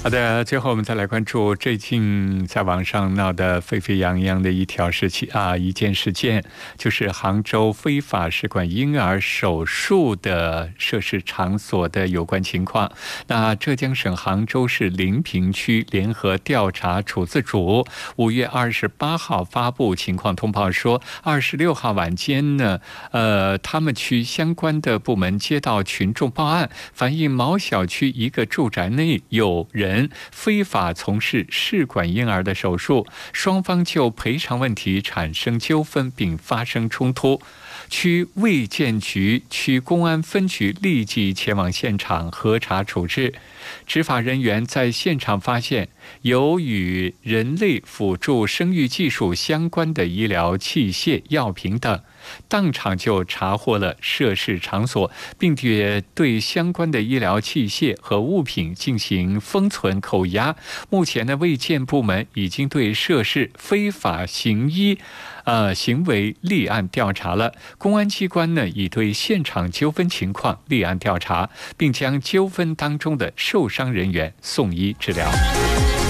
好的，最后我们再来关注最近在网上闹得沸沸扬扬的一件事件，就是杭州非法试管婴儿手术的涉事场所的有关情况。那浙江省杭州市临平区联合调查处置组5月28号发布情况通报说，26号晚间呢，他们区相关的部门接到群众报案，反映某小区一个住宅内有人非法从事试管婴儿的手术，双方就赔偿问题产生纠纷并发生冲突。区卫健局、区公安分局立即前往现场核查处置。执法人员在现场发现有与人类辅助生育技术相关的医疗器械、药品等，当场就查获了涉事场所，并且对相关的医疗器械和物品进行封存扣押。目前呢，卫健部门已经对涉事非法行为立案调查了。公安机关呢，已对现场纠纷情况立案调查，并将纠纷当中的受伤人员送医治疗。